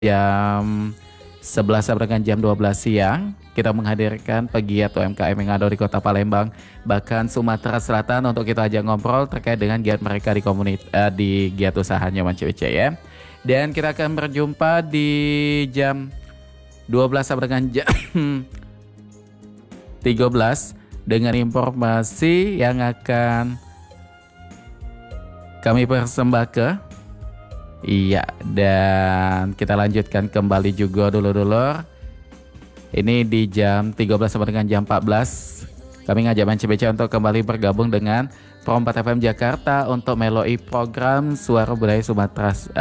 jam 11 sampai dengan jam 12 siang. Kita menghadirkan pegiat UMKM yang ada di Kota Palembang, bahkan Sumatera Selatan untuk kita ajak ngobrol terkait dengan giat mereka di giat usaha Nyoman CWC ya. Dan kita akan berjumpa di jam 12 sampai dengan jam 13 dengan informasi yang akan kami persembahkan. Iya, dan kita lanjutkan kembali juga dulu-dulu. Ini di jam 13 sampai dengan jam 14. Kami ngajak MCBC untuk kembali bergabung dengan Pro 4 FM Jakarta untuk meloi program Suara Budaya Sumatera